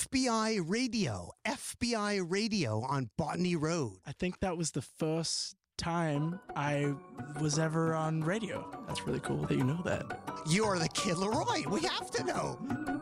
FBI Radio on Botany Road. I think that was the first time I was ever on radio. That's really cool that you know that. You're the Kid Leroy. We have to know.